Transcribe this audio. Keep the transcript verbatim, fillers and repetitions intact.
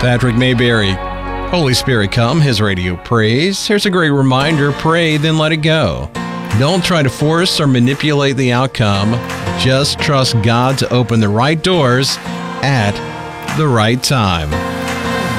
Patrick Mayberry. Holy Spirit come, His radio praise. Here's a great reminder, pray, then let it go. Don't try to force or manipulate the outcome. Just trust God to open the right doors at the right time.